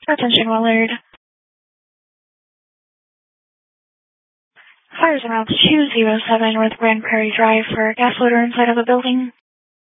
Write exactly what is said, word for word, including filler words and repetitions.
Attention, Willard. Fires around two oh seven North Grand Prairie Drive for a gas loader inside of a building.